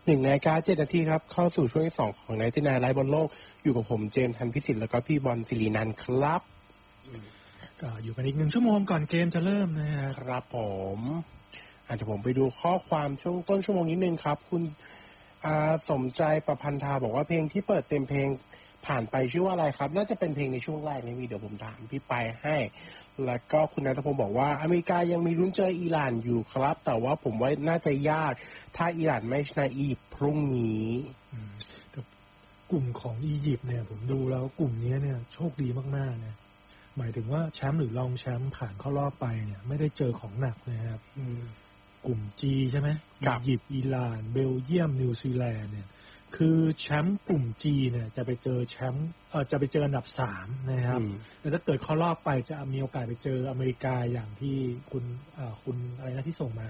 1:07 นาทีครับเข้าสู่ช่วงที่2ของNight Night Liveบนโลกอยู่กับผมเจมส์ทันพิสิทธิ์แล้วก็พี่บอลศิรินันท์ครับก็อยู่กันอีก1ชั่วโมงก่อนเกมจะเริ่มนะครับผมอาจจะผมไปดูข้อความช่วงต้นชั่วโมงนิดนึงครับคุณสมใจประพันธาบอกว่าเพลงที่เปิดเต็มเพลงผ่านไปชื่อว่าอะไรครับน่าจะเป็นเพลงในช่วงแรกนี่เดี๋ยวผมถามพี่ไปให้แล้วก็คุณณัฐพงศ์บอกว่าอเมริกายังมีลุ้นเจออิหร่านอยู่ครับแต่ว่าผมว่าน่าจะยากถ้าอิหร่านไม่ชนะอียิปต์พรุ่งนี้กลุ่มของอียิปต์เนี่ยผมดูแล้วกลุ่มนี้เนี่ยโชคดีมากๆเนี่ยหมายถึงว่าแชมป์หรือรองแชมป์ผ่านเข้ารอบไปเนี่ยไม่ได้เจอของหนักนะครับกลุ่ม G ใช่ไหมอียิปต์อิหร่านเบลเยียมนิวซีแลนด์เนี่ยคือแชมป์กลุ่ม G เนี่ยจะไปเจอแชมป์จะไปเจออันดับ3นะครับแล้วถ้าเกิดเข้ารอบไปจะมีโอกาสไปเจออเมริกาอย่างที่คุณอะไรนะที่ส่งมา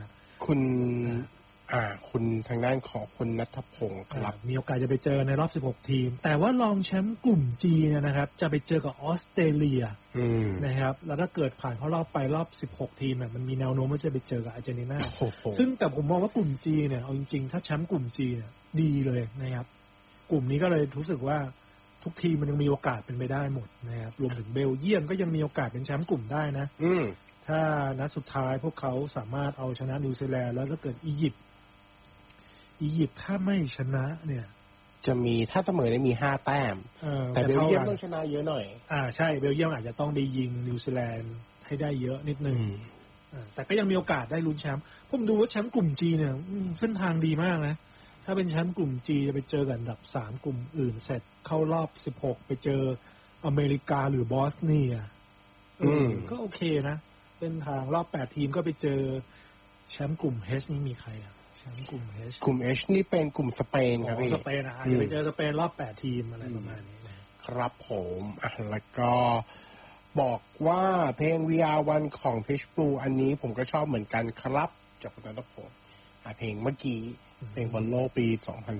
คุณทางด้านของคุณณัฐพงศ์ครับมีโอกาสจะไปเจอในรอบ16ทีมแต่ว่ารองแชมป์กลุ่ม G เนี่ยนะครับจะไปเจอกับออสเตรเลียนะครับแล้วถ้าเกิดผ่านเข้ารอบไปรอบ16ทีมมันมีแนวโน้มว่าจะไปเจอกับอาร์เจนตินาซึ่งแต่ผมมองว่ากลุ่ม G เนี่ยเอาจริงๆถ้าแชมป์กลุ่ม G เนี่ยดีเลยนะครับกลุ่มนี้ก็เลยรู้สึกว่าทุกทีมมันยังมีโอกาสเป็นไปได้หมดนะครับรวมถึงเบลเยียมก็ยังมีโอกาสเป็นแชมป์กลุ่มได้นะถ้านัดสุดท้ายพวกเขาสามารถเอาชนะนิวซีแลนด์แล้วถ้าเกิดอียิปต์ถ้าไม่ชนะเนี่ยจะมีถ้าเสมอได้มี5แต้มแต่เบลเยียมต้องชนะเยอะหน่อยใช่เบลเยียมอาจจะต้องได้ยิงนิวซีแลนด์ให้ได้เยอะนิดนึงแต่ก็ยังมีโอกาสได้ลุ้นแชมป์ผมดูว่าแชมป์กลุ่ม G เนี่ยเส้นทางดีมากนะถ้าเป็นแชมป์กลุ่ม G จะไปเจอกับอันดับ3กลุ่มอื่นเสร็จเข้ารอบ16ไปเจออเมริกาหรือบอสเนียก็โอเคนะเส้นทางรอบ8ทีมก็ไปเจอแชมป์กลุ่ม H นี่มีใครแชมป์กลุ่ม H นี่เป็นกลุ่มสเปนครับพี่สเปนจะไปเจอสเปนรอบ8ทีมอะไรประมาณนี้ครับผมแล้วก็บอกว่าเพลง VR1 ของ Pitch Blue อันนี้ผมก็ชอบเหมือนกันครับจากคุณณัฐพงศ์เพลงเมื่อกี้เพลงบอลโลกปี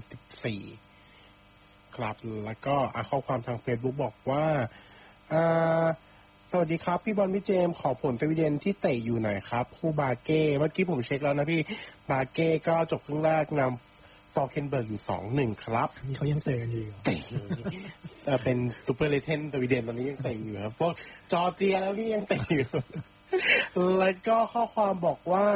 2014ครับแล้วก็ข้อความทาง Facebook บอกว่าสวัสดีครับพี่บอลพี่เจมขอผลสวีเดนที่เตะอยู่หน่อยครับคู่บาเก้เมื่อกี้ผมเช็คแล้วนะพี่บาเก้ก็จบครึ่งแรกนำฟอร์เคนเบิร์กอยู่ 2-1 ครับนี่เขายังเตะกันอยู่เตะเป็นซูเปอร์เลเจนด์สวีเดนตอนนี้ยังเตะอยู่ครับพวกจอร์เจียแล้วนี่ยังเตะอยู่แล้วก็ข้อความบอกว่า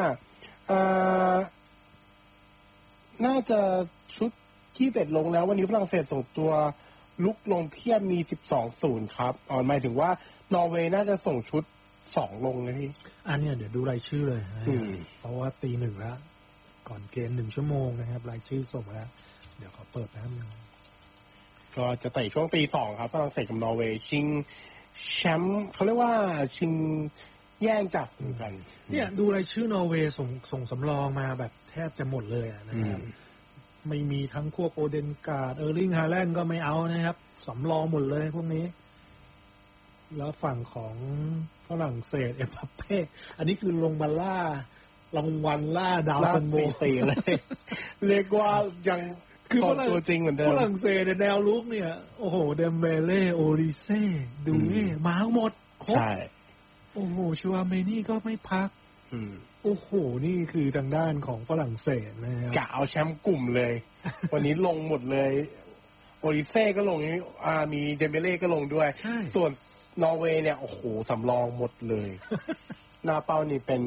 น่าจะชุดที่เบ็ดลงแล้ววันนี้ฝรั่งเศสส่งตัวลุกลงเพียบมี 12-0 ครับหมายถึงว่านอร์เวย์น่าจะส่งชุด2ลงนะพี่อันนี้เดี๋ยวดูรายชื่อเลยเพราะว่าตี 1แล้วก่อนเกม1ชั่วโมงนะครับรายชื่อส่งมาแล้วเดี๋ยวขอเปิดแป๊บนึงก็จะเตะช่วงตี 2ครับฝรั่งเศสกับนอร์เวย์ชิงแชมป์เขาเรียกว่าชิงแย่งจับกันเนี่ยดูรายชื่อนอร์เวย์ส่งสำรองมาแบบแทบจะหมดเลยนะครับไม่มีทั้งพวกโอเดนการ์ดเออร์ลิงฮาแลนด์ก็ไม่เอานะครับสำรองหมดเลยพวกนี้แล้วฝั่งของฝรั่งเศสเอ็มบัปเป้อันนี้คือลงมาล่ารางวัลล่าดาวซันโบตีเลยเรียกว่ายังคือตัวจริงเหมือนเดิมฝรั่งเศสแนวลุกเนี่ยโอ้โหเดมเบเล่โอริเซ่ดูนี่มาหมดครบโอ้โหชัวเมนี่ก็ไม่พักโอ้โหนี่คือทางด้านของฝรั่งเศสนะครับกะเอาแชมป์กลุ่มเลย วันนี้ลงหมดเลยโอริเซ่ก็ลงมีเดมเบเล่ก็ลงด้วยส่วนนอร์เวย์เนี่ยโอ้โหสำรองหมดเลยหน้าเป้านี่เป็น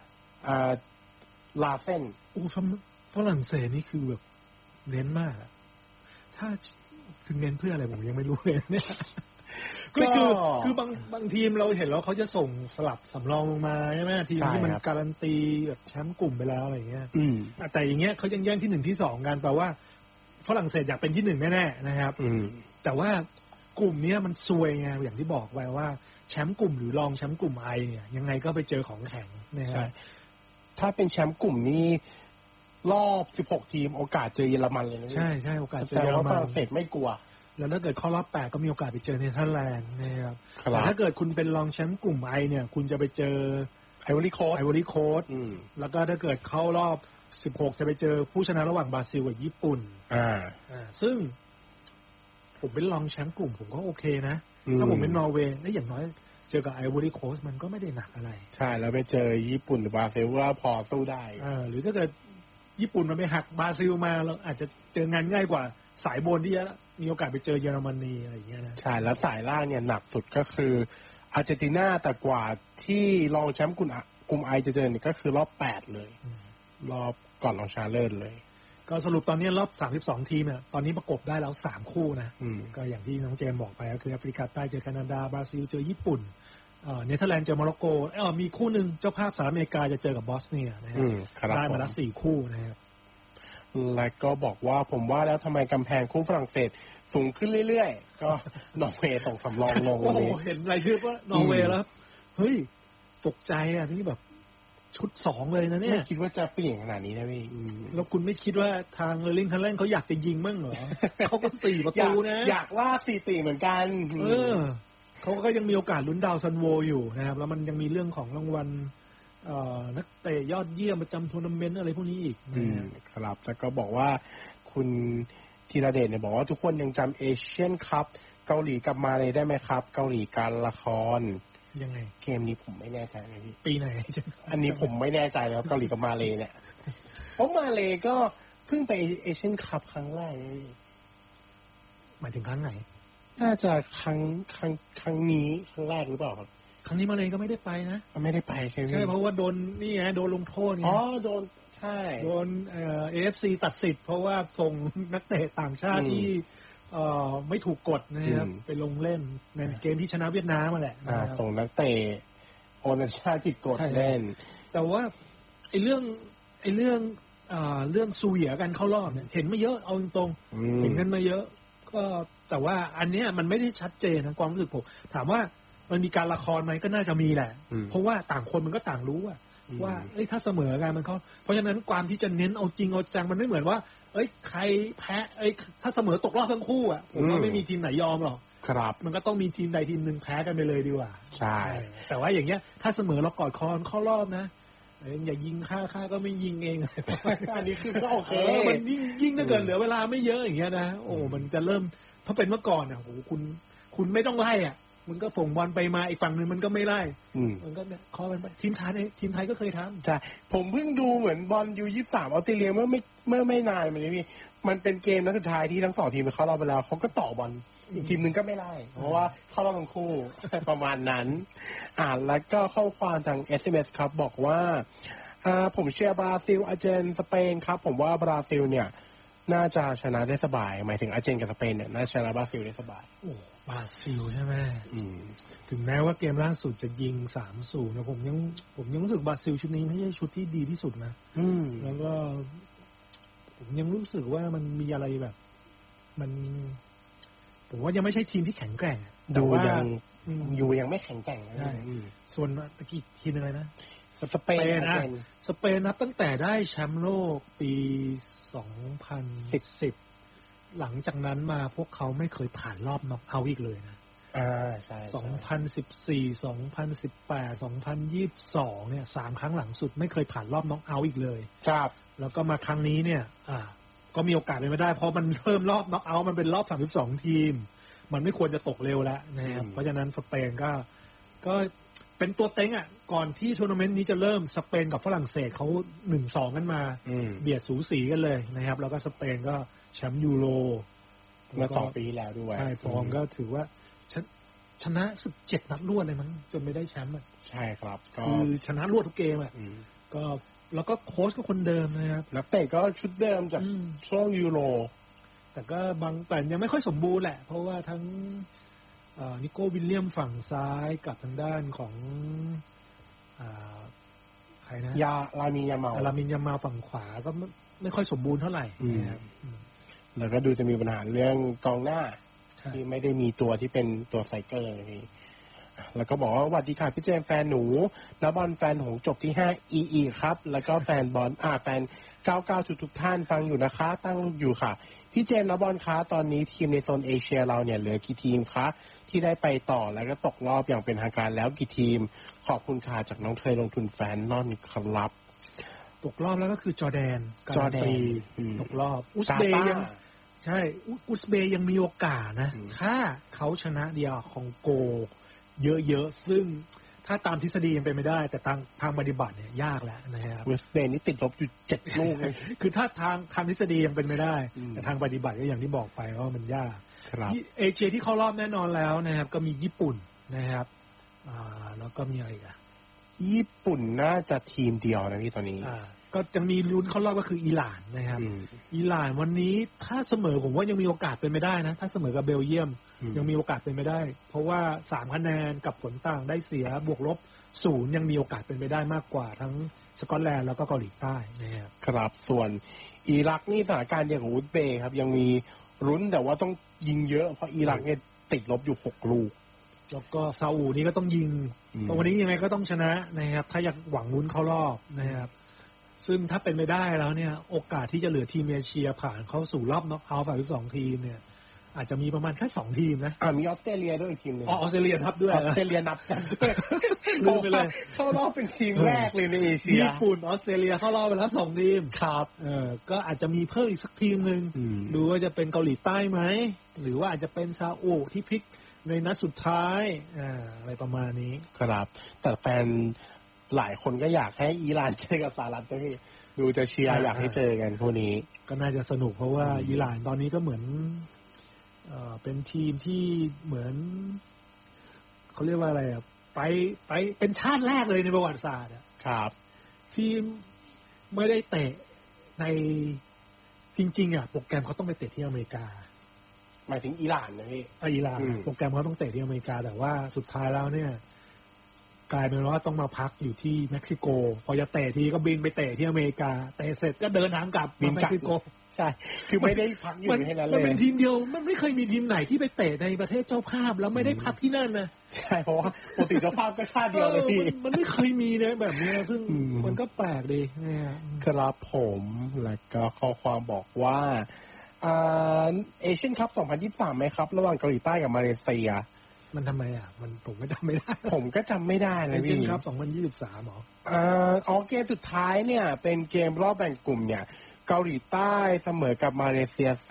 ลาเซนฝรั่งเศสนี่คือแบบเน้นมากถ้าถึงเน้นเพื่ออะไรผมยังไม่รู้เลยเนี่ยก็คือบางทีมเราเห็นแล้วเขาจะส่งสลับสำรองลงมาใช่ไหมทีมที่มันการันตีแบบแชมป์กลุ่มไปแล้วอะไรเงี้ยแต่อย่างเงี้ยเขายังแย่งที่1ที่2กันแปลว่าฝรั่งเศสอยากเป็นที่1แน่ๆนะครับแต่ว่ากลุ่มนี้มันซวยไงอย่างที่บอกไว้ว่าแชมป์กลุ่มหรือรองแชมป์กลุ่มไอเนี่ยยังไงก็ไปเจอของแข็งนะครับถ้าเป็นแชมป์กลุ่มนี้รอบ16ทีมโอกาสเจอเยอรมันเลยนะใช่โอกาสเจอเยอรมันแต่ว่าฝรั่งเศสไม่กลัวแล้วถ้าเกิดเข้ารอบ8ก็มีโอกาสไปเจอเนเธอร์แลนด์นะครับแต่ถ้าเกิดคุณเป็นรองแชมป์กลุ่มไอเนี่ยคุณจะไปเจอไอวอรี่โค้ชแล้วก็ถ้าเกิดเข้ารอบ16จะไปเจอผู้ชนะระหว่างบราซิลกับญี่ปุ่นซึ่งผมเป็นรองแชมป์กลุ่มผมก็โอเคนะถ้าผมเป็นนอร์เวย์และอย่างน้อยเจอกับไอวอรี่โค้ชมันก็ไม่ได้หนักอะไรใช่แล้วไปเจอญี่ปุ่นหรือบราซิลก็พอสู้ได้หรือถ้าเกิดญี่ปุ่นมันไปหักบราซิลมาเราอาจจะเจองานง่ายกว่าสายบนที่จะมีโอกาสไปเจอเยอรมนีอะไรอย่างเงี้ยนะใช่แล้วสายล่างเนี่ยหนักสุดก็คืออาร์เจนตินาแต่กว่าที่รองแชมป์กลุ่มไอจะเจอเนี่ยก็คือรอบ8เลยรอบก่อนรองชนะเลิศเลยก็สรุปตอนนี้รอบ32ทีมเนี่ยตอนนี้ประกบได้แล้ว3คู่นะก็อย่างที่น้องเจนบอกไปก็คือแอฟริกาใต้เจอแคนาดาบราซิลเจอญี่ปุ่นเนเธอร์แลนด์เจอโมร็อกโกมีคู่หนึ่งเจ้าภาพสหรัฐอเมริกาจะเจอกับบอสเนียนะครับได้มาแล้ว4คู่นะครับและก็บอกว่าผมว่าแล้วทำไมกำแพงคู่ฝรั่งเศสสูงขึ้นเรื่อยๆก็นอร์เวย์ส่งสำรองลงวันนี้เห็นรายชื่อว่านอร์เวย์แล้วเฮ้ยตกใจอ่ะนี่แบบชุด2เลยนะเนี่ยไม่คิดว่าจะเปลี่ยนขนาดนี้นะพี่แล้วคุณไม่คิดว่าทางลิงคันแลนด์เขาอยากจะยิงมั่งเหรอเขาก็4ประตูนะอยากล่า4-4เหมือนกันเขาก็ยังมีโอกาสลุ้นดาวซันโวอยู่นะครับแล้วมันยังมีเรื่องของรางวัลนักเตะยอดเยี่ยมประจำทัวร์นาเมนต์อะไรพวกนี้อีกครับแล้วก็บอกว่าคุณธีรเดชเนี่ยบอกว่าทุกคนยังจำเอเชียนคัพเกาหลีกลับมาเลยได้ไหมครับเกาหลีการละครยังไงเกมนี้ผมไม่แน่ใจนะพี่ปีไหนอันนี้ผมไม่แน่ใจแล้วเกาหลีกับมาเลเนี่ยเพราะมาเลก็เพิ่งไปเอเชียนคัพครั้งแรกนี่หมายถึงครั้งไหนน่าจะครั้งนี้ครั้งแรกหรือเปล่าครับครั้งนี้มาเลก็ไม่ได้ไปนะไม่ได้ไปใช่ไหมใช่เพราะว่าโดนนี่ไงโดนลงโทษไงโดนใช่โดนAFC ตัดสิทธิ์เพราะว่าส่งนักเตะต่างชาติที่ไม่ถูกกฎนะครับไปลงเล่นในเกมที่ชนะเวียดนามมาแหละส่งนักเตะโอนาชาติผิดกฎเล่นแต่ว่าไอ้เรื่องซูเหยียกันเข้ารอบเนี่ยเห็นไม่เยอะเอาตรงๆเห็นกันมาเยอะก็แต่ว่าอันเนี้ยมันไม่ได้ชัดเจนนะความรู้สึกผมถามว่ามันมีการละครไหมก็น่าจะมีแหละเพราะว่าต่างคนมันก็ต่างรู้ว่าถ้าเสมอกันมันเพราะฉะนั้นความที่จะเน้นเอาจริงเอาจังมันไม่เหมือนว่าใครแพ้ถ้าเสมอตกรอบทั้งคู่ผมว่าไม่มีทีมไหนยอมหรอกครับมันก็ต้องมีทีมใดทีมหนึ่งแพ้กันไปเลยดีกว่าใช่แต่ว่าอย่างเงี้ยถ้าเสมอเรากอดคอเข้ารอบนะอย่ายิงค่าก็ไม่ยิงเองอันนี้คือก็โอเคมันยิ่งถ้าเกิดเหลือเวลาไม่เยอะอย่างเงี้ยนะมันจะเริ่มถ้าเป็นเมื่อก่อนคุณไม่ต้องไล่มันก็ส่งบอลไปมาอีกฝั่งนึงมันก็ไม่ไล่มันก็เนี่ยคอมันไปทีมไทยก็เคยทำใช่ผมเพิ่งดูเหมือนบอลU23ออสเตรเลียเมื่อไม่นานมานี้พี่มันเป็นเกมนัดสุดท้ายที่ทั้ง2ทีมเข้ารอบไปแล้วเขาก็ต่อบอลอีกทีมนึงก็ไม่ไล่เพราะว่าเข้ารอบทั้งคู่ประมาณนั้นแล้วก็ข้อความทาง SMS ครับบอกว่าผมเชียร์บราซิลอาร์เจนสเปนครับผมว่าบราซิลเนี่ยน่าจะชนะได้สบายหมายถึงอาร์เจนกับสเปนเนี่ยน่าชนะบราซิลได้สบายบราซิลใช่ไหมถึงแม้ว่าเกมล่าสุดจะยิง 3-0 นะผมยังรู้สึกบราซิลชุดนี้ไม่ใช่ชุดที่ดีที่สุดนะแล้วก็ผมยังรู้สึกว่ามันมีอะไรแบบมันผมว่ายังไม่ใช่ทีมที่แข็งแกร่งแต่ว่ายังไม่แข็งแกร่งใช่ส่วนตะกี้ทีมอะไรนะสเปนนับตั้งแต่ได้แชมป์โลกปี 2010หลังจากนั้นมาพวกเขาไม่เคยผ่านรอบน็อกเอาท์อีกเลยนะใช่ 2014 2018 2022เนี่ย3ครั้งหลังสุดไม่เคยผ่านรอบน็อกเอาท์อีกเลยครับแล้วก็มาครั้งนี้เนี่ยก็มีโอกาสเป็นไปได้เพราะมันเริ่มรอบน็อกเอาท์มันเป็นรอบ32ทีมมันไม่ควรจะตกเร็วแล้วนะครับเพราะฉะนั้นสเปนก็เป็นตัวเต็งก่อนที่ทัวร์นาเมนต์นี้จะเริ่มสเปนกับฝรั่งเศสเขา 1-2 กันมาเบียดสูสีกันเลยนะครับแล้วก็สเปนก็แชมป์ยูโรเมื่อ2 ปีแล้วด้วยใช่ฟอร์มก็ถือว่าชนะ17 นัดรวดเลยมั้งจนไม่ได้แชมป์ใช่ครับคือชนะรวดทุกเกมก็แล้วก็โค้ชก็คนเดิมนะครับนักเตะก็ชุดเดิมจากช่วงยูโรแต่ก็แต่ยังไม่ค่อยสมบูรณ์แหละเพราะว่าทั้งนิโก้วิลเลียมฝั่งซ้ายกับทางด้านของใครนะลามินยามาฝั่งขวาก็ไม่ค่อยสมบูรณ์เท่าไหร่นะครับแล้วก็ดูจะมีปัญหาเรื่องกองหน้าที่ไม่ได้มีตัวที่เป็นตัวไซเกอร์นี่แล้วก็บอกว่าสวัสดีค่ะพี่เจมแฟนหนูนักบอลแฟนหงจบที่5 EE ครับแล้วก็แฟนบอลแฟน99ทุกท่านฟังอยู่นะคะตั้งอยู่ค่ะพี่เจมนักบอลคะตอนนี้ทีมในโซนเอเชียเราเนี่ยเหลือกี่ทีมคะที่ได้ไปต่อแล้วก็ตกรอบอย่างเป็นทางการแล้วกี่ทีมขอบคุณค่ะจากน้องเคยลงทุนแฟนนอนครับตกรอบแล้วก็คือจอร์แดนตกรอบอุซเบย์ยังใช่อุซเบย์ยังมีโอกาสนะถ้าเขาชนะเดียคองโกเยอะๆซึ่งถ้าตามทฤษฎียังเป็นไม่ได้แต่ทางปฏิบัติเนี่ยยากแล้วนะครับอุซเบย์นี่ติดลบอยู่7 ลูกเลยคือถ้าทางทฤษฎียังเป็นไม่ได้แต่ทางปฏิบัติก็อย่างที่บอกไปว่ามันยากเอเชียที่เข้ารอบแน่นอนแล้วนะครับก็มีญี่ปุ่นนะครับแล้วก็มีอะไรอีกญี่ปุ่นน่าจะทีมเดียวนะพี่ตอนนี้ก็จะมีลุ้นเข้ารอบก็คืออิหร่านนะครับอิหร่านวันนี้ถ้าเสมอผมว่ายังมีโอกาสเป็นไม่ได้นะถ้าเสมอกับเบลเยียมยังมีโอกาสเป็นไปได้เพราะว่า3คะแนนกับผลต่างได้เสียบวกลบ0ยังมีโอกาสเป็นไปได้มากกว่าทั้งสกอตแลนด์แล้วก็เกาหลีใต้นะครับครับส่วนอิรักนี่สถานการณ์เดียวกับอุซเบย์ครับยังมีลุ้นแต่ว่าต้องยิงเยอะเพราะอิรักเนี่ยติดลบอยู่6 ลูกแล้วก็ซาอุนี่ก็ต้องยิงตรงวันนี้ยังไงก็ต้องชนะนะครับถ้าอยากหวังลุ้นเข้ารอบนะครับซึ่งถ้าเป็นไม่ได้แล้วเนี่ยโอกาสที่จะเหลือทีมเอเชียผ่านเข้าสู่รอบน็อกเอาท์32 ทีมเนี่ยอาจจะมีประมาณแค่2 ทีมนะมีออสเตรเลียด้วยอีกทีมนึงออสเตรเลียนับด้วยออสเตรเลียนับกันด้วยลืมไปเลยเข้ารอบเป็นทีมแรกเลยในเอเชียญี่ปุ่นออสเตรเลียเข้ารอบไปแล้ว2 ทีมครับก็อาจจะมีเพิ่มอีกสักทีมนึงดูว่าจะเป็นเกาหลีใต้ไหมหรือว่าอาจจะเป็นซาอุที่พลิกในนัดสุดท้ายอะไรประมาณนี้ครับแต่แฟนหลายคนก็อยากให้อิหร่านเจอกับสหรัฐด้วยดูจะเชียร์อยากให้เจอกันคู่นี้ก็น่าจะสนุกเพราะว่าอิหร่านตอนนี้ก็เหมือนเป็นทีมที่เหมือนเขาเรียกว่าอะไรไปเป็นชาติแรกเลยในประวัติศาสตร์ครับที่ไม่ได้เตะในจริงๆโปรแกรมเขาต้องไปเตะที่อเมริกาหมายถึงอิหร่านนะพี่อิหร่านโปรแกรมเขาต้องเตะที่อเมริกาแต่ว่าสุดท้ายแล้วเนี่ยกลายเป็นว่าต้องมาพักอยู่ที่เม็กซิโกพอจะเตะทีก็บินไปเตะที่อเมริกาเตะเสร็จก็เดินทางกลับมาเม็กซิโกใช่คือไม่ได้พักอยู่ที่นั่นเลยมันเป็นทีมเดียวมันไม่เคยมีทีมไหนที่ไปเตะในประเทศเจ้าภาพแล้วไม่ได้พักที่นั่นนะใช่เพราะว่าปกติเจ้าภาพก็ชาติเดียวเลยพี่มันไม่เคยมีเลยแบบนี้ซึ่งมันก็แปลกดีเนี่ยครับผมแล้วก็ข้อความบอกว่าเอเชียนคัพ 2023 ไหมครับระหว่างเกาหลีใต้กับมาเลเซียมันทำไมมันผมก็จำไม่ได้ผมก็จำไม่ได้เลยพี่เอเชียนคัพ 2023 หรอเกมสุดท้ายเนี่ยเป็นเกมรอบแบ่งกลุ่มเนี่ยเกาหลีใต้เสมอกับมาเลเซีย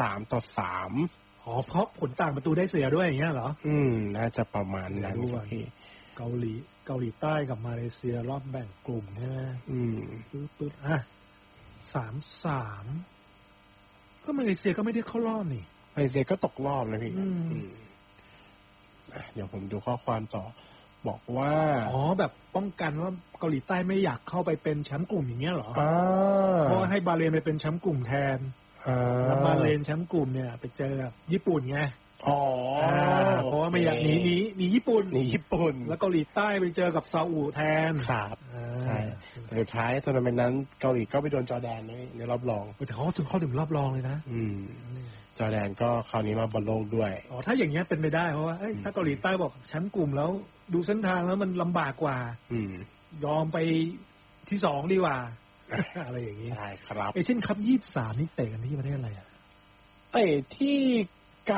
3-3 เพราะผลต่างประตูได้เสียด้วยอย่างเงี้ยเหรอน่าจะประมาณนั้นพี่เกาหลีใต้กับมาเลเซียรอบแบ่งกลุ่มใช่ไหมปึ๊บ3-3ก็มาเลเซียก็ไม่ได้เข้ารอบนี่มาเลเซียก็ตกรอบเลยพี่เดี๋ยวผมดูข้อความต่อบอกว่าแบบป้องกันว่าเกาหลีใต้ไม่อยากเข้าไปเป็นแชมป์กลุ่มอย่างเงี้ยเหรอเพราะให้บาเลนไปเป็นแชมป์กลุ่มแทนแล้วบาเลนแชมป์กลุ่มเนี่ยไปเจอกับญี่ปุ่นไงเพราะว่าไม่อยากหนีญี่ปุ่นแล้วเกาหลีใต้ไปเจอกับซาอุแทนครับใช่แต่สุดท้ายทัวร์นาเมนต์นั้นเกาหลีก็ไปโดนจอร์แดนในรอบรองแต่เขาถึงรอบรองเลยนะจอร์แดนก็คราวนี้มาบอลโลกด้วยถ้าอย่างเงี้ยเป็นไปได้เพราะว่าถ้าเกาหลีใต้บอกแชมป์กลุ่มแล้วดูเส้นทางแล้วมันลำบากกว่ายอมไปที่2ดีกว่าอะไรอย่างงี้ใช่ครับเอเชียนคัพ 23นี่เตะกันที่ประเทศอะไรที่